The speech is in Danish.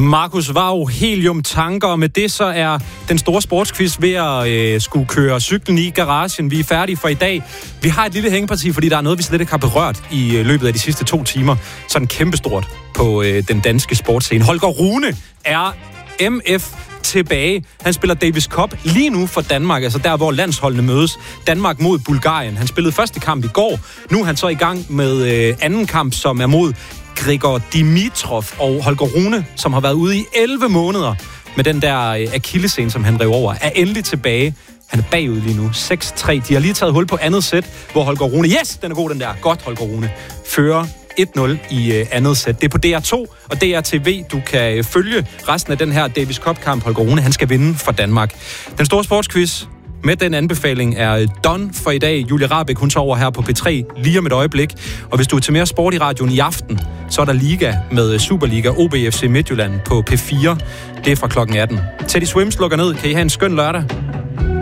Markus Vav, Helium Tanker. Med det så er den store sportsquiz ved at skulle køre cyklen i garagen. Vi er færdige for i dag. Vi har et lille hængeparti, fordi der er noget, vi slet ikke har berørt i løbet af de sidste 2 timer. Sådan kæmpestort på den danske sportsscene. Holger Rune er MF tilbage. Han spiller Davis Cup lige nu for Danmark, altså der, hvor landsholdene mødes. Danmark mod Bulgarien. Han spillede første kamp i går. Nu er han så i gang med anden kamp, som er mod Grigor Dimitrov, og Holger Rune, som har været ude i 11 måneder med den der akillescene, som han rev over, er endelig tilbage. Han er bagud lige nu. 6-3. De har lige taget hul på andet sæt, hvor Holger Rune, yes, den er god den der. Godt, Holger Rune. Fører 1-0 i andet sæt. Det er på DR2 og DR TV. Du kan følge resten af den her Davis Cup-kamp. Holger Rune, han skal vinde for Danmark. Den store sportsquiz med den anbefaling er done for i dag. Julia Rahbek, hun tager over her på P3 lige om et øjeblik. Og hvis du er til mere sport i radioen i aften, så er der Liga med Superliga OB FC Midtjylland på P4. Det er fra klokken 18. Teddy Swims lukker ned. Kan I have en skøn lørdag?